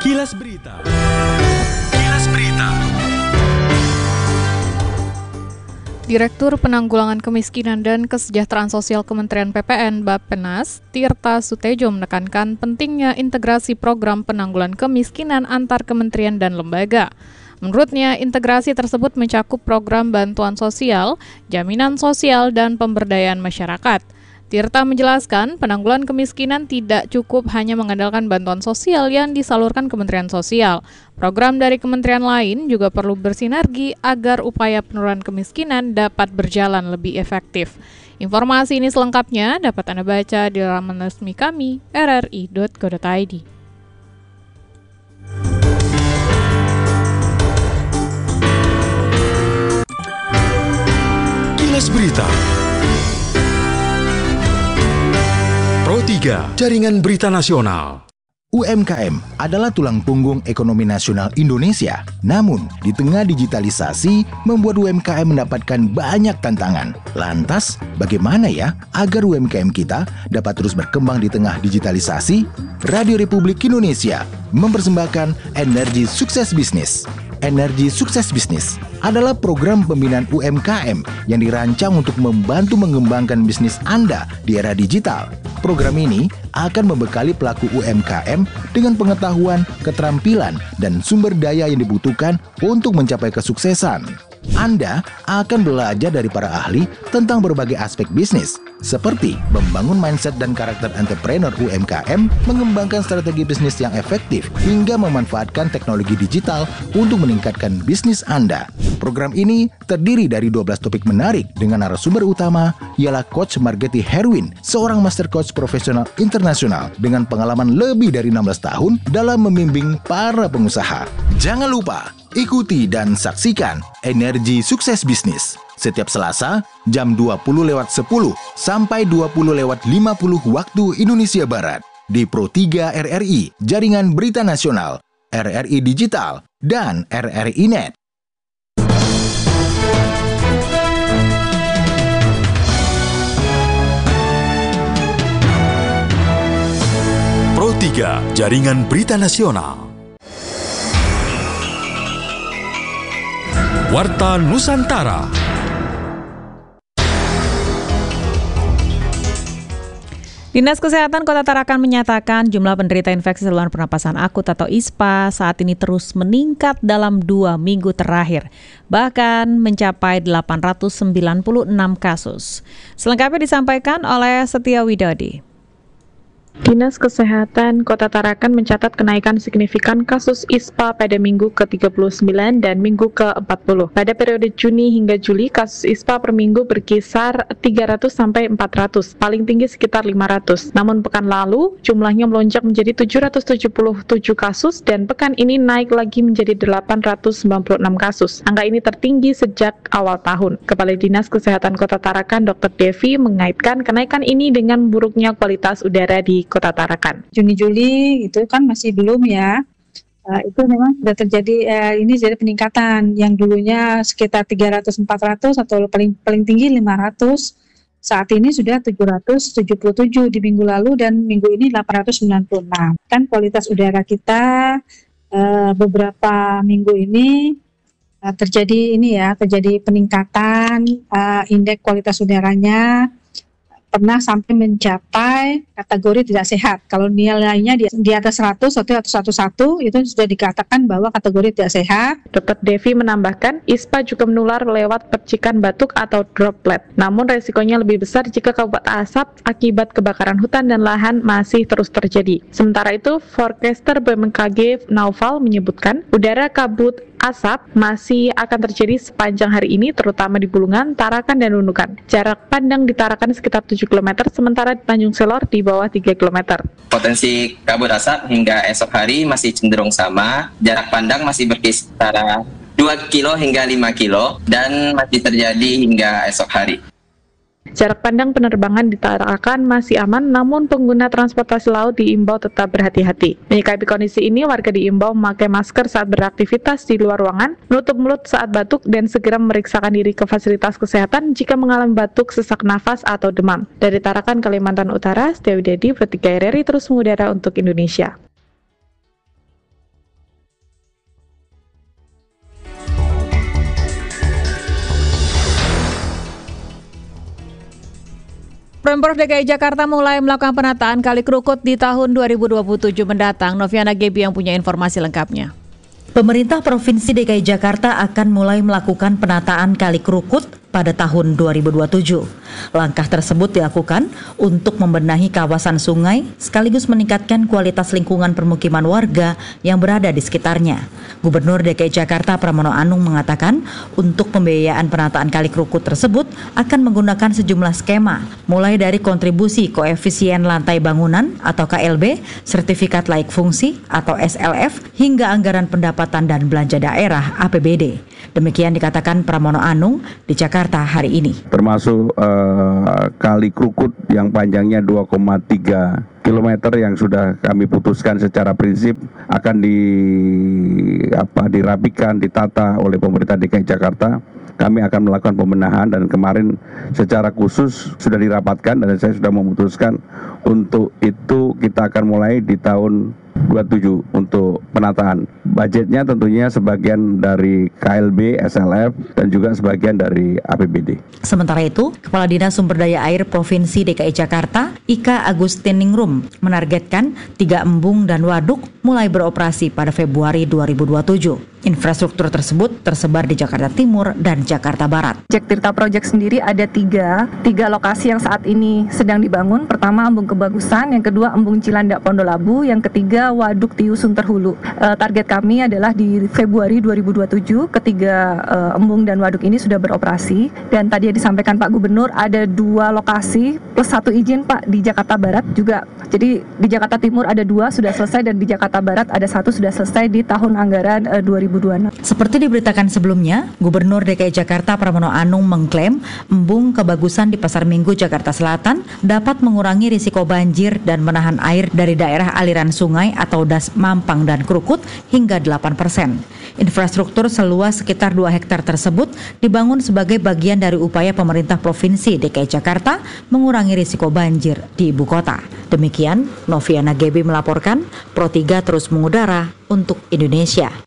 Kilas Berita. Kilas Berita. Direktur Penanggulangan Kemiskinan dan Kesejahteraan Sosial Kementerian PPN Bappenas, Tirta Sutejo menekankan pentingnya integrasi program penanggulangan kemiskinan antar kementerian dan lembaga. Menurutnya, integrasi tersebut mencakup program bantuan sosial, jaminan sosial, dan pemberdayaan masyarakat. Tirta menjelaskan, penanggulangan kemiskinan tidak cukup hanya mengandalkan bantuan sosial yang disalurkan Kementerian Sosial. Program dari kementerian lain juga perlu bersinergi agar upaya penurunan kemiskinan dapat berjalan lebih efektif. Informasi ini selengkapnya dapat Anda baca di laman resmi kami, rri.co.id. Kilas Berita. Pro 3, Jaringan Berita Nasional. UMKM adalah tulang punggung ekonomi nasional Indonesia. Namun, di tengah digitalisasi, membuat UMKM mendapatkan banyak tantangan. Lantas, bagaimana ya agar UMKM kita dapat terus berkembang di tengah digitalisasi? Radio Republik Indonesia mempersembahkan Energi Sukses Bisnis. Energi Sukses Bisnis adalah program pembinaan UMKM yang dirancang untuk membantu mengembangkan bisnis Anda di era digital. Program ini akan membekali pelaku UMKM dengan pengetahuan, keterampilan, dan sumber daya yang dibutuhkan untuk mencapai kesuksesan. Anda akan belajar dari para ahli tentang berbagai aspek bisnis, seperti membangun mindset dan karakter entrepreneur UMKM, mengembangkan strategi bisnis yang efektif, hingga memanfaatkan teknologi digital untuk meningkatkan bisnis Anda. Program ini terdiri dari 12 topik menarik dengan narasumber utama ialah Coach Margetti Herwin, seorang master coach profesional internasional dengan pengalaman lebih dari 16 tahun dalam membimbing para pengusaha. Jangan lupa, ikuti dan saksikan Energi Sukses Bisnis setiap Selasa jam 20.10 sampai 20.50 waktu Indonesia Barat di Pro 3 RRI, Jaringan Berita Nasional, RRI Digital, dan RRI Net. Pro 3, Jaringan Berita Nasional. Warta Nusantara. Dinas Kesehatan Kota Tarakan menyatakan jumlah penderita infeksi saluran pernapasan akut atau ISPA saat ini terus meningkat dalam 2 minggu terakhir, bahkan mencapai 896 kasus. Selengkapnya disampaikan oleh Setia Widodi. Dinas Kesehatan Kota Tarakan mencatat kenaikan signifikan kasus ISPA pada minggu ke-39 dan minggu ke-40. Pada periode Juni hingga Juli, kasus ISPA per minggu berkisar 300 sampai 400, paling tinggi sekitar 500. Namun pekan lalu, jumlahnya melonjak menjadi 777 kasus dan pekan ini naik lagi menjadi 896 kasus. Angka ini tertinggi sejak awal tahun. Kepala Dinas Kesehatan Kota Tarakan, Dr. Devi, mengaitkan kenaikan ini dengan buruknya kualitas udara di Kota Tarakan. Juni-Juli itu kan masih belum ya. Itu memang sudah terjadi ini jadi peningkatan yang dulunya sekitar 300-400 atau paling tinggi 500. Saat ini sudah 777 di minggu lalu dan minggu ini 896. Kan kualitas udara kita beberapa minggu ini terjadi peningkatan indeks kualitas udaranya. Pernah sampai mencapai kategori tidak sehat. Kalau nilainya di atas 100 atau 101 itu sudah dikatakan bahwa kategori tidak sehat. Dr. Devi menambahkan, ISPA juga menular lewat percikan batuk atau droplet. Namun resikonya lebih besar jika kabut asap akibat kebakaran hutan dan lahan masih terus terjadi. Sementara itu, forecaster BMKG Naufal menyebutkan, udara kabut asap masih akan terjadi sepanjang hari ini, terutama di Bulungan, Tarakan, dan Nunukan. Jarak pandang di Tarakan sekitar 7 km, sementara di Tanjung Selor di bawah 3 km. Potensi kabut asap hingga esok hari masih cenderung sama. Jarak pandang masih berkisar 2 kilo hingga 5 kilo dan masih terjadi hingga esok hari. Jarak pandang penerbangan di Tarakan masih aman, namun pengguna transportasi laut diimbau tetap berhati-hati. Menyikapi kondisi ini, warga diimbau memakai masker saat beraktivitas di luar ruangan, menutup mulut saat batuk, dan segera memeriksakan diri ke fasilitas kesehatan jika mengalami batuk, sesak nafas, atau demam. Dari Tarakan, Kalimantan Utara, Setia Widadi, Pro 3 RRI terus mengudara untuk Indonesia. Pemprov DKI Jakarta mulai melakukan penataan Kali Krukut di tahun 2027 mendatang. Noviana Gebi yang punya informasi lengkapnya. Pemerintah Provinsi DKI Jakarta akan mulai melakukan penataan Kali Krukut pada tahun 2027. Langkah tersebut dilakukan untuk membenahi kawasan sungai sekaligus meningkatkan kualitas lingkungan permukiman warga yang berada di sekitarnya. Gubernur DKI Jakarta Pramono Anung mengatakan untuk pembiayaan penataan Kali Krukut tersebut akan menggunakan sejumlah skema, mulai dari kontribusi koefisien lantai bangunan atau KLB, sertifikat layak fungsi atau SLF, hingga anggaran pendapatan dan belanja daerah APBD. Demikian dikatakan Pramono Anung di Jakarta hari ini. Termasuk Kali Krukut yang panjangnya 2,3 km yang sudah kami putuskan secara prinsip akan dirapikan, ditata oleh pemerintah DKI Jakarta. Kami akan melakukan pembenahan dan kemarin secara khusus sudah dirapatkan dan saya sudah memutuskan untuk itu kita akan mulai di tahun 27 untuk penataan. Budgetnya tentunya sebagian dari KLB, SLF, dan juga sebagian dari APBD. Sementara itu, Kepala Dinas Sumber Daya Air Provinsi DKI Jakarta, Ika Agustiningrum, menargetkan 3 embung dan waduk mulai beroperasi pada Februari 2027. Infrastruktur tersebut tersebar di Jakarta Timur dan Jakarta Barat. Project Tirta Project sendiri ada tiga lokasi yang saat ini sedang dibangun. Pertama Embung Kebagusan, yang kedua Embung Cilandak Pondolabu, yang ketiga Waduk Tiu Sunterhulu. Target kami adalah di Februari 2027 ketiga embung dan waduk ini sudah beroperasi. Dan tadi disampaikan Pak Gubernur ada 2 lokasi plus 1 izin Pak di Jakarta Barat juga. Jadi di Jakarta Timur ada 2 sudah selesai dan di Jakarta Barat ada 1 sudah selesai di tahun anggaran 2026. Seperti diberitakan sebelumnya, Gubernur DKI Jakarta Pramono Anung mengklaim embung Kebagusan di Pasar Minggu Jakarta Selatan dapat mengurangi risiko banjir dan menahan air dari daerah aliran sungai atau das Mampang dan Krukut hingga 8%. Infrastruktur seluas sekitar 2 hektar tersebut dibangun sebagai bagian dari upaya pemerintah Provinsi DKI Jakarta mengurangi risiko banjir di ibu kota. Demikian, Noviana Gebi melaporkan, Pro 3 terus mengudara untuk Indonesia.